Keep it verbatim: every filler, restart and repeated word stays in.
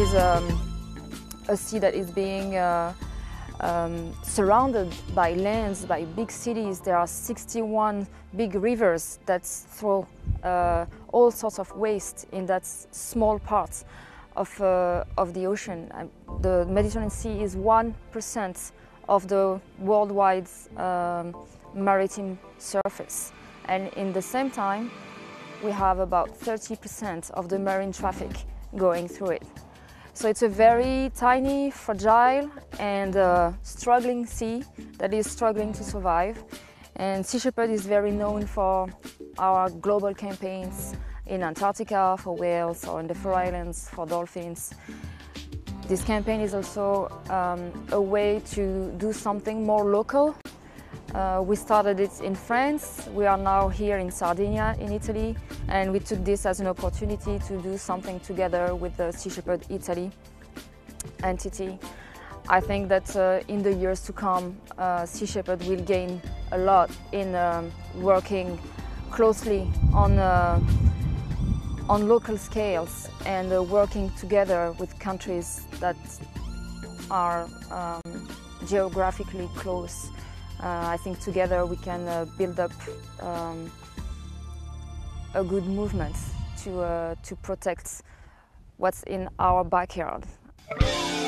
is um, a sea that is being uh, um, surrounded by lands, by big cities. There are sixty-one big rivers that throw uh, all sorts of waste in that small part of, uh, of the ocean. The Mediterranean Sea is one percent of the worldwide um, maritime surface. And in the same time, we have about thirty percent of the marine traffic going through it. So it's a very tiny, fragile and uh, struggling sea that is struggling to survive. And Sea Shepherd is very known for our global campaigns in Antarctica for whales or in the Faroe Islands for dolphins. This campaign is also um, a way to do something more local. Uh, we started it in France, we are now here in Sardinia in Italy, and we took this as an opportunity to do something together with the Sea Shepherd Italy entity. I think that uh, in the years to come, uh, Sea Shepherd will gain a lot in um, working closely on, uh, on local scales and uh, working together with countries that are um, geographically close. Uh, I think together we can uh, build up um, a good movement to, uh, to protect what's in our backyard.